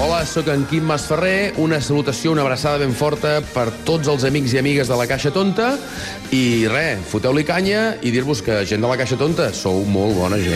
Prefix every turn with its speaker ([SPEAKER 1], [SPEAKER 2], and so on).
[SPEAKER 1] Hola, sóc en Quim Masferrer. Una salutació, una abraçada ben forta per tots els amics i amigues de la Caixa Tonta. I res, foteu-li canya i dir-vos que gent de la Caixa Tonta sou molt bona gent.